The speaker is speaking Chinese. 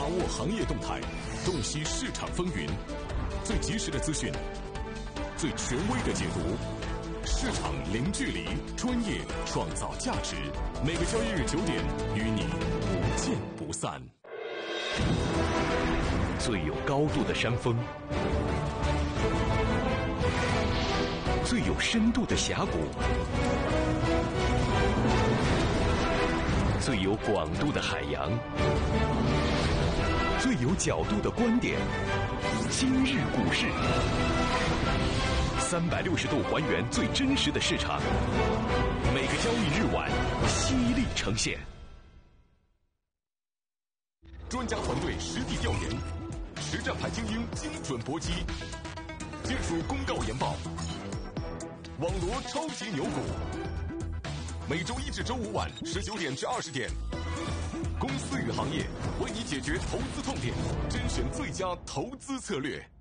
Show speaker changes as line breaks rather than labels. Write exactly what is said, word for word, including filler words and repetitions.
握行业动态，洞悉市场风云，最及时的资讯，最权威的解读。市场零距离，专业创造价值。每个交易日九点，与你不见不散。
最有高度的山峰，最有深度的峡谷，最有广度的海洋，最有角度的观点。今日股市，三百六十度还原最真实的市场，每个交易日晚犀利呈现。
专家团队实地调研，实战派精英精准搏击，技术公告研报，网罗超级牛股。每周一至周五晚十九点至二十点，公司与行业为你解决投资痛点，甄选最佳投资策略。